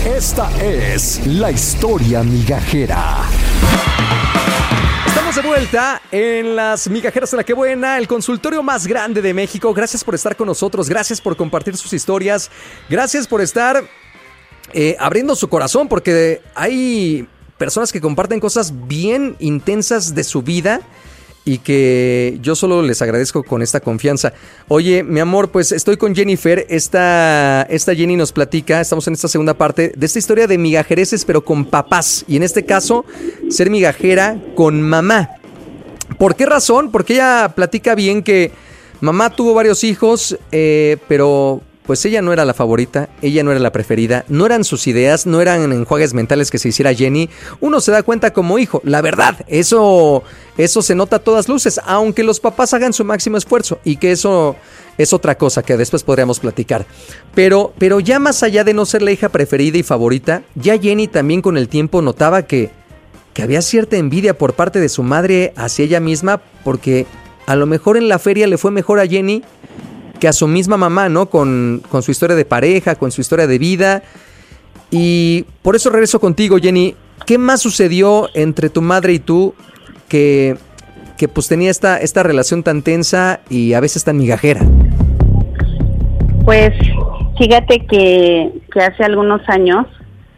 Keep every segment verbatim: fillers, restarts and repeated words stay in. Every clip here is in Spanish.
Esta es la historia migajera. Estamos de vuelta en las migajeras de la que buena, el consultorio más grande de México. Gracias por estar con nosotros, gracias por compartir sus historias, gracias por estar eh, abriendo su corazón, porque hay personas que comparten cosas bien intensas de su vida y que yo solo les agradezco con esta confianza. Oye, mi amor, pues estoy con Jennifer. Esta, esta Jenny nos platica, estamos en esta segunda parte, de esta historia de migajereces, pero con papás. Y en este caso, ser migajera con mamá. ¿Por qué razón? Porque ella platica bien que mamá tuvo varios hijos, eh, pero pues ella no era la favorita, ella no era la preferida, no eran sus ideas, no eran enjuagues mentales que se hiciera Jenny. Uno se da cuenta como hijo, la verdad, eso, eso se nota a todas luces, aunque los papás hagan su máximo esfuerzo, y que eso es otra cosa que después podríamos platicar. Pero, pero ya más allá de no ser la hija preferida y favorita, ya Jenny también con el tiempo notaba que, que había cierta envidia por parte de su madre hacia ella misma, porque a lo mejor en la feria le fue mejor a Jenny que a su misma mamá, ¿no? Con, con su historia de pareja, con su historia de vida. Y por eso regreso contigo, Jenny. ¿Qué más sucedió entre tu madre y tú que, que pues tenía esta, esta relación tan tensa y a veces tan migajera? Pues fíjate que, que hace algunos años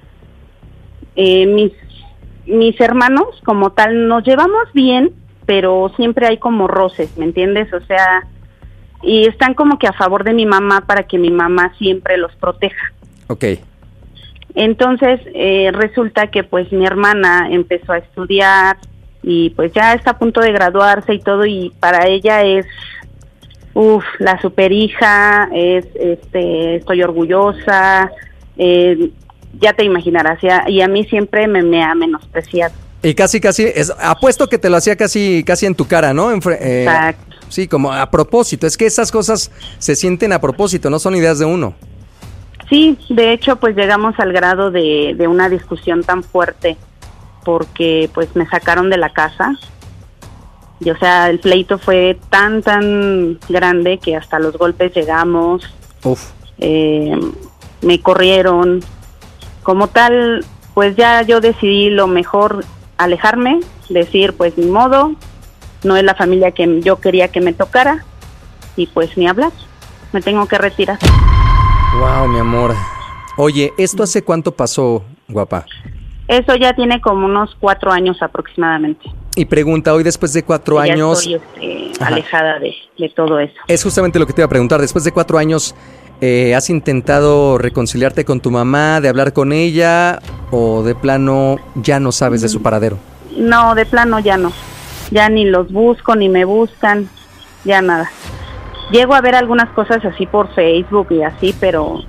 eh, mis, mis hermanos como tal nos llevamos bien, pero siempre hay como roces, ¿me entiendes? O sea, y están como que a favor de mi mamá para que mi mamá siempre los proteja. Ok. Entonces, eh, resulta que pues mi hermana empezó a estudiar y pues ya está a punto de graduarse y todo, y para ella es, uff, la super hija, es, este, estoy orgullosa, eh, ya te imaginarás, ya, y a mí siempre me, me ha menospreciado. Y casi, casi, es, apuesto que te lo hacía casi, casi en tu cara, ¿no? En, eh, Exacto. Sí, como a propósito. Es que esas cosas se sienten a propósito, no son ideas de uno. Sí, de hecho, pues llegamos al grado de, de una discusión tan fuerte, porque pues me sacaron de la casa. Y o sea, el pleito fue tan, tan grande que hasta los golpes llegamos. Uf. Eh, me corrieron. Como tal, pues ya yo decidí lo mejor, alejarme, decir pues ni modo, no es la familia que yo quería que me tocara, y pues ni hablar, me tengo que retirar. Wow, mi amor. Oye, ¿esto hace cuánto pasó, guapa? Eso ya tiene como unos cuatro años aproximadamente. Y pregunta, hoy después de cuatro ya años... estoy este, alejada de, de todo eso. Es justamente lo que te iba a preguntar, después de cuatro años, eh, ¿has intentado reconciliarte con tu mamá, de hablar con ella, o de plano ya no sabes de su paradero? No, de plano ya no. Ya ni los busco, ni me buscan, ya nada. Llego a ver algunas cosas así por Facebook y así, pero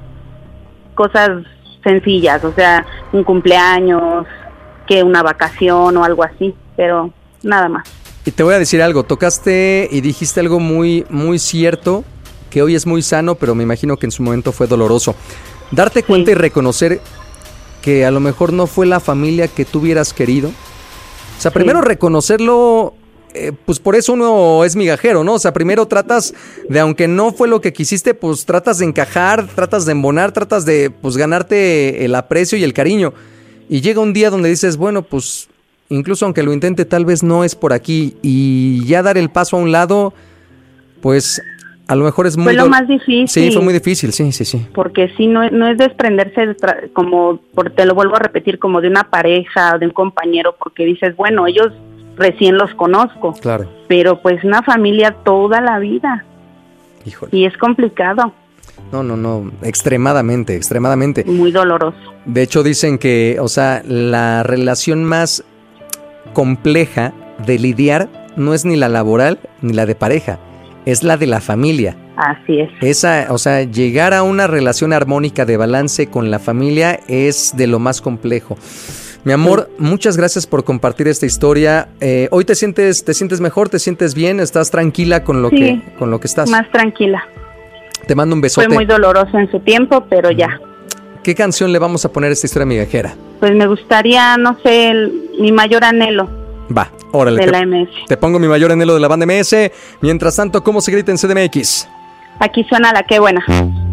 cosas sencillas, o sea, un cumpleaños, que una vacación o algo así, pero nada más. Y te voy a decir algo, tocaste y dijiste algo muy, muy cierto, que hoy es muy sano, pero me imagino que en su momento fue doloroso. Darte cuenta sí. Y reconocer que a lo mejor no fue la familia que tú hubieras querido. O sea, primero sí. reconocerlo, eh, pues por eso uno es migajero, ¿no? O sea, primero tratas de, aunque no fue lo que quisiste, pues tratas de encajar, tratas de embonar, tratas de, pues, ganarte el aprecio y el cariño. Y llega un día donde dices, bueno, pues, incluso aunque lo intente, tal vez no es por aquí. Y ya dar el paso a un lado, pues, a lo mejor es muy... Fue lo do- más difícil. Sí, fue muy difícil, sí, sí, sí. Porque sí, no, no es desprenderse, de tra- como, por, te lo vuelvo a repetir, como de una pareja o de un compañero, porque dices, bueno, ellos recién los conozco. Claro. Pero pues una familia toda la vida. Híjole. Y es complicado. No, no, no, extremadamente, extremadamente. Muy doloroso. De hecho, dicen que, o sea, la relación más compleja de lidiar no es ni la laboral ni la de pareja, es la de la familia. Así es. Esa, o sea, llegar a una relación armónica de balance con la familia es de lo más complejo. Mi amor, sí. Muchas gracias por compartir esta historia. Eh, hoy te sientes, te sientes mejor, te sientes bien, estás tranquila con lo sí, que, con lo que estás. Más tranquila. Te mando un besote. Fue muy doloroso en su tiempo, pero ya. ¿Qué canción le vamos a poner a esta historia migajera? Pues me gustaría, no sé, el, mi mayor anhelo. Va, órale. De te, la M S. Te pongo mi mayor anhelo de la banda M S. Mientras tanto, ¿cómo se grita en C D M X? Aquí suena la que buena.